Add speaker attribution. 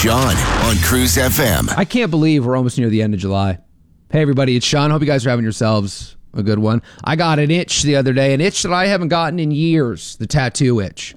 Speaker 1: Sean on Cruise FM.
Speaker 2: I can't believe we're almost near the end of July. Hey, everybody, it's Sean. Hope you guys are having yourselves a good one. I got an itch the other day, an itch that I haven't gotten in years, the tattoo itch.